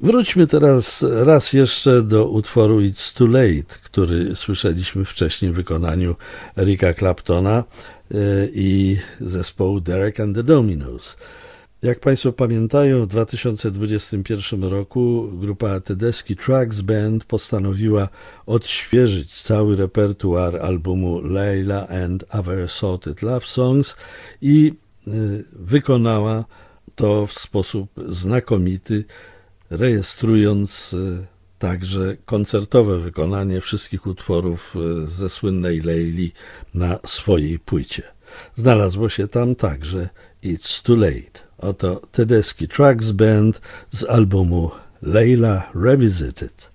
Wróćmy teraz raz jeszcze do utworu It's Too Late, który słyszeliśmy wcześniej w wykonaniu Erika Claptona i zespołu Derek and the Dominos. Jak Państwo pamiętają, w 2021 roku grupa Tedeschi Trucks Band postanowiła odświeżyć cały repertuar albumu Layla and Other Assorted Love Songs i wykonała to w sposób znakomity, rejestrując także koncertowe wykonanie wszystkich utworów ze słynnej Layli na swojej płycie. Znalazło się tam także It's Too Late. Oto Tedeschi Trucks Band z albumu Layla Revisited.